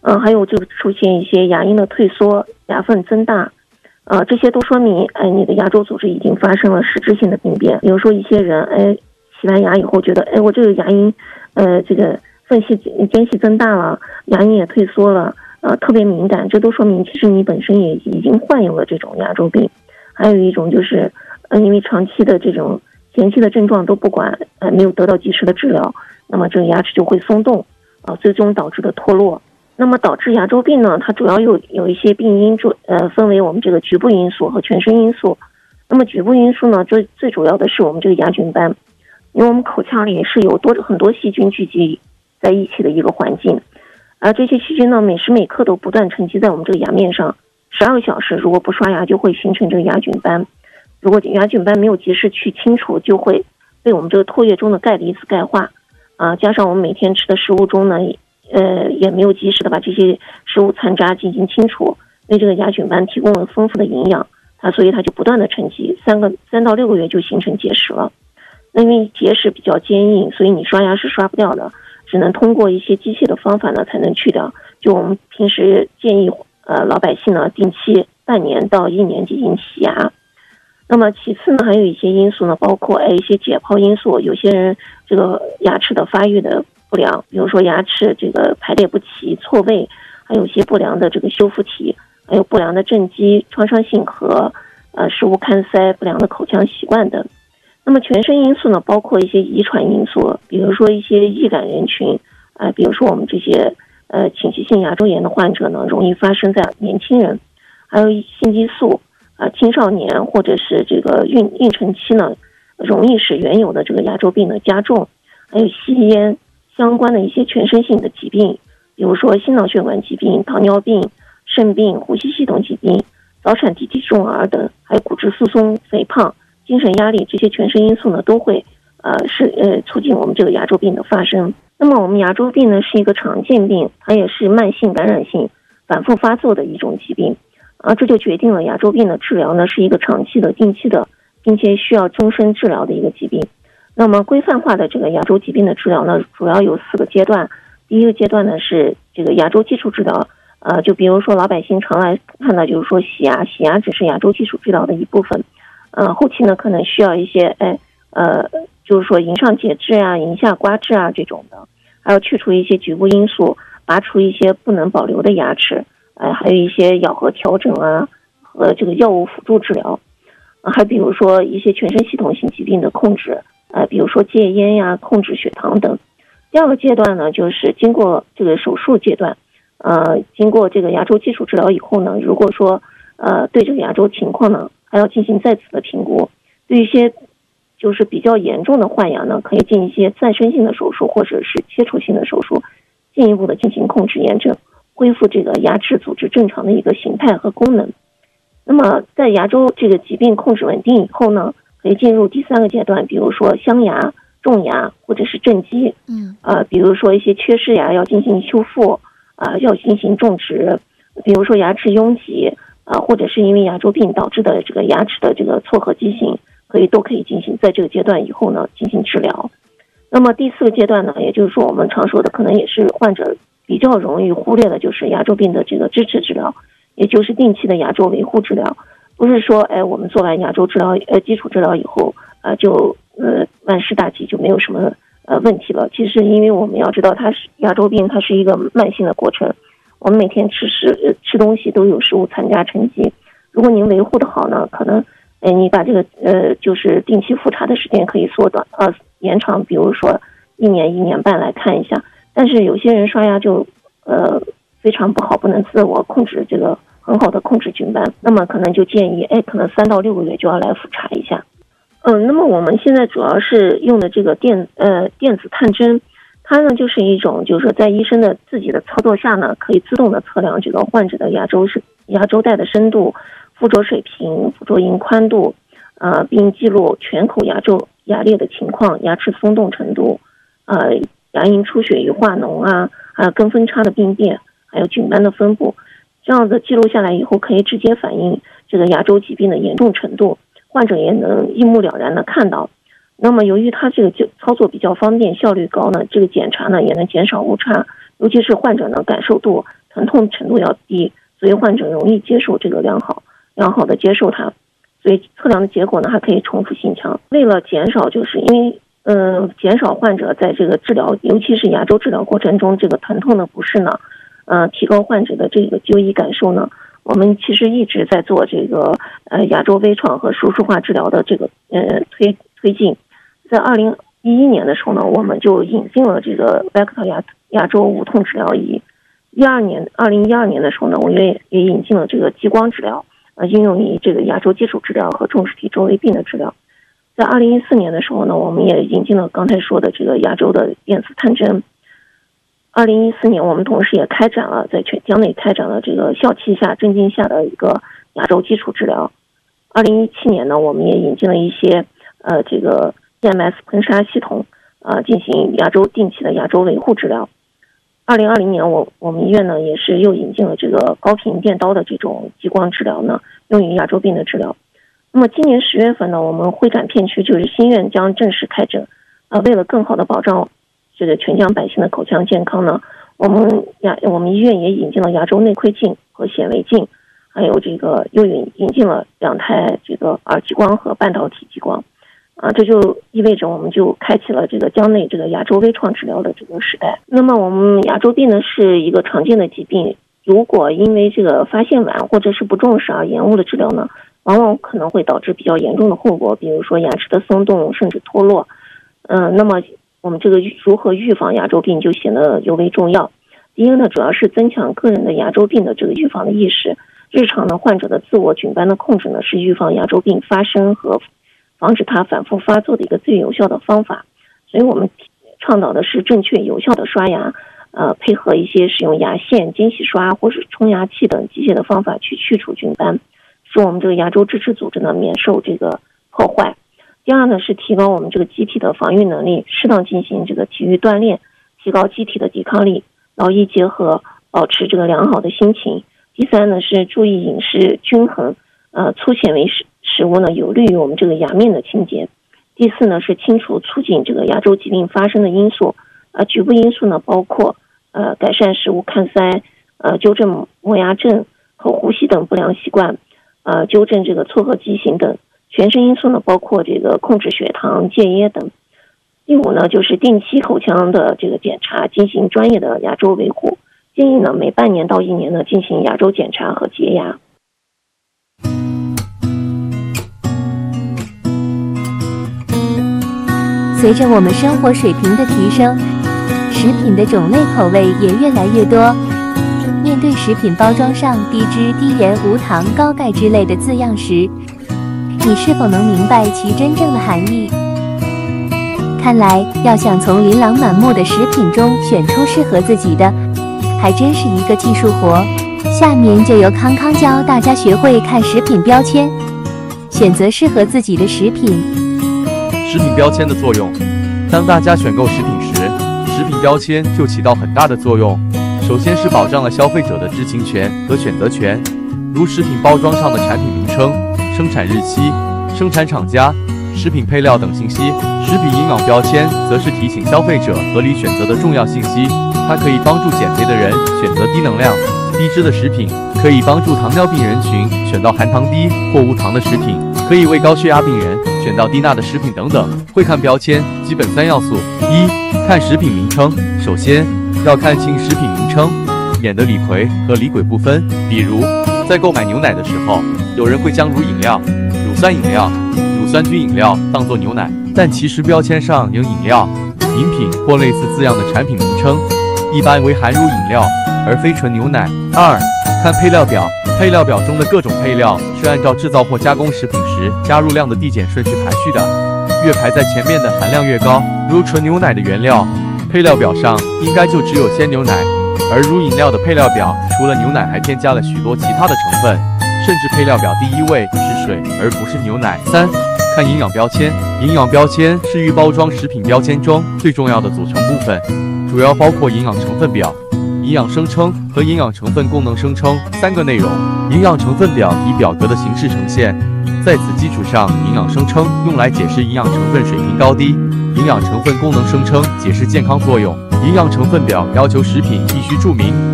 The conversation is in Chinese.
还有就出现一些牙龈的退缩、牙缝增大，这些都说明你的牙周组织已经发生了实质性的病变。比如说一些人洗完牙以后觉得我这个牙龈这个缝隙间隙增大了，牙龈也退缩了，特别敏感，这都说明其实你本身也已经患有了这种牙周病。还有一种就是因为长期的这种前期的症状都不管，没有得到及时的治疗，那么这个牙齿就会松动，最终导致的脱落。那么导致牙周病呢，它主要有一些病因分为我们这个局部因素和全身因素。那么局部因素呢，最主要的是我们这个牙菌斑，因为我们口腔里是有很多细菌聚集在一起的一个环境，而这些细菌呢，每时每刻都不断沉积在我们这个牙面上，12个小时如果不刷牙就会形成这个牙菌斑。如果牙菌斑没有及时去清除，就会被我们这个唾液中的钙离子钙化，加上我们每天吃的食物中呢，也没有及时的把这些食物残渣进行清除，为这个牙菌斑提供了丰富的营养，所以它就不断的沉积，3到6个月就形成结石了。那因为结石比较坚硬，所以你刷牙是刷不掉的，只能通过一些机械的方法呢才能去掉。就我们平时建议老百姓呢定期半年到1年进行洗牙。那么其次呢，还有一些因素呢，包括一些解剖因素，有些人这个牙齿的发育的不良，比如说牙齿这个排列不齐、错位，还有一些不良的这个修复体，还有不良的正畸、创伤性颌、食物看塞、不良的口腔习惯等。那么全身因素呢，包括一些遗传因素，比如说一些易感人群，比如说我们这些侵袭性牙周炎的患者呢，容易发生在年轻人，还有性激素。青少年或者是这个孕程期呢，容易使原有的这个牙周病的加重，还有吸烟相关的一些全身性的疾病，比如说心脑血管疾病、糖尿病、肾病、呼吸系统疾病、早产低体重儿等，还有骨质疏松、肥胖、精神压力，这些全身因素呢都会促进我们这个牙周病的发生。那么我们牙周病呢是一个常见病，它也是慢性感染性反复发作的一种疾病。这就决定了牙周病的治疗呢是一个长期的、定期的，并且需要终身治疗的一个疾病。那么规范化的这个牙周疾病的治疗呢，主要有4个阶段。第一个阶段呢是这个牙周基础治疗，就比如说老百姓常来看到就是说洗牙只是牙周基础治疗的一部分。后期呢可能需要一些就是说龈上截肢龈下刮治这种的，还要去除一些局部因素，拔除一些不能保留的牙齿。还有一些咬合调整和这个药物辅助治疗，还比如说一些全身系统性疾病的控制，比如说戒烟控制血糖等。第2个阶段呢，就是经过这个手术阶段，经过这个牙周基础治疗以后呢，如果说对这个牙周情况呢，还要进行再次的评估。对一些就是比较严重的患牙呢，可以进一些再生性的手术或者是切除性的手术，进一步的进行控制炎症，恢复这个牙齿组织正常的一个形态和功能。那么在牙周这个疾病控制稳定以后呢，可以进入第3个阶段，比如说镶牙、种牙或者是正畸，比如说一些缺失牙要进行修复，要进行种植，比如说牙齿拥挤，或者是因为牙周病导致的这个牙齿的这个错颌畸形，都可以进行在这个阶段以后呢进行治疗。那么第4个阶段呢，也就是说我们常说的可能也是患者比较容易忽略的，就是牙周病的这个支持治疗，也就是定期的牙周维护治疗。不是说我们做完牙周治疗基础治疗以后就万事大吉，就没有什么问题了。其实因为我们要知道牙周病它是一个慢性的过程，我们每天吃东西都有食物残渣沉积，如果您维护的好呢，可能你把这个就是定期复查的时间可以缩短延长，比如说1年1年半来看一下。但是有些人刷牙就非常不好，不能自我控制这个很好的控制菌斑，那么可能就建议可能3到6个月就要来复查一下。那么我们现在主要是用的这个电子探针，它呢就是一种就是说在医生的自己的操作下呢，可以自动的测量这个患者的牙周带的深度、附着水平、附着龈宽度，并记录全口牙裂的情况、牙齿松动程度，牙龈出血与化脓还有根分叉的病变，还有菌斑的分布，这样子记录下来以后，可以直接反映这个牙周疾病的严重程度，患者也能一目了然的看到。那么由于它这个操作比较方便，效率高呢，这个检查呢也能减少误差，尤其是患者呢感受度疼痛程度要低，所以患者容易接受这个良好的接受它。所以测量的结果呢还可以重复性强。为了减少，就是因为减少患者在这个治疗，尤其是牙周治疗过程中这个疼痛的不适呢，提高患者的这个就医感受呢，我们其实一直在做这个牙周微创和手术化治疗的这个推进。在2011年的时候呢，我们就引进了这个 Vector 牙周无痛治疗仪。2012年的时候呢，我也引进了这个激光治疗，应用于这个牙周基础治疗和重实体周围病的治疗。在2014年的时候呢，我们也引进了刚才说的这个牙周的电磁探针。2014年，我们同时也在江内开展了这个笑气下、镇静下的一个牙周基础治疗。2017年呢，我们也引进了一些这个 EMS 喷砂系统，进行牙周定期的牙周维护治疗。2020年，我们医院呢也是又引进了这个高频电刀的这种激光治疗呢，用于牙周病的治疗。那么今年10月份呢，我们会展片区就是新院将正式开诊。为了更好的保障这个全江百姓的口腔健康呢，我们医院也引进了牙周内窥镜和显微镜，还有这个又引进了2台这个耳激光和半导体激光。这就意味着我们就开启了这个江内这个牙周微创治疗的这个时代。那么我们牙周病呢是一个常见的疾病，如果因为这个发现晚或者是不重视而延误了治疗呢，往往可能会导致比较严重的后果，比如说牙齿的松动甚至脱落。那么我们这个如何预防牙周病就显得尤为重要。第一呢，主要是增强个人的牙周病的这个预防的意识。日常呢，患者的自我菌斑的控制呢，是预防牙周病发生和防止它反复发作的一个最有效的方法。所以我们倡导的是正确有效的刷牙，配合一些使用牙线、间隙刷或是冲牙器等机械的方法去除菌斑，使我们这个牙周支持组织呢免受这个破坏。第二呢，是提高我们这个机体的防御能力，适当进行这个体育锻炼，提高机体的抵抗力，劳逸结合，保持这个良好的心情。第三呢，是注意饮食均衡，粗纤维食物呢有利于我们这个牙面的清洁。第四呢，是清除促进这个牙周疾病发生的因素，局部因素呢包括改善食物看塞，纠正磨牙症、口呼吸等不良习惯，纠正这个错颌畸形等。全身因素呢包括这个控制血糖、戒烟等。第五呢，就是定期口腔的这个检查，进行专业的牙周维护。建议呢每半年到1年呢进行牙周检查和洁牙。 随着我们生活水平的提升，食品的种类口味也越来越多。面对食品包装上低脂、低盐、无糖、高钙之类的字样时，你是否能明白其真正的含义？看来，要想从琳琅满目的食品中选出适合自己的，还真是一个技术活。下面就由康康教大家学会看食品标签，选择适合自己的食品。 食品标签的作用，当大家选购食品时，食品标签就起到很大的作用。首先是保障了消费者的知情权和选择权，如食品包装上的产品名称、生产日期、生产厂家、食品配料等信息。食品营养标签则是提醒消费者合理选择的重要信息，它可以帮助减肥的人选择低能量、低脂的食品，可以帮助糖尿病人群选到含糖低或无糖的食品，可以为高血压病人选到低钠的食品等等。会看标签基本3要素：一、看食品名称。首先要看清食品名称，免得李逵和李鬼不分。比如在购买牛奶的时候，有人会将乳饮料、乳酸饮料、乳酸菌饮料当作牛奶，但其实标签上有饮料、饮品或类似字样的产品名称，一般为含乳饮料，而非纯牛奶。二、看配料表。配料表中的各种配料是按照制造或加工食品时加入量的递减顺序排序的，越排在前面的含量越高。如纯牛奶的原料，配料表上应该就只有鲜牛奶，而乳饮料的配料表除了牛奶还添加了许多其他的成分，甚至配料表第1位是水而不是牛奶。三、看营养标签。营养标签是预包装食品标签中最重要的组成部分，主要包括营养成分表、营养声称和营养成分功能声称3个内容。营养成分表以表格的形式呈现，在此基础上，营养声称用来解释营养成分水平高低，营养成分功能声称解释健康作用。营养成分表要求食品必须注明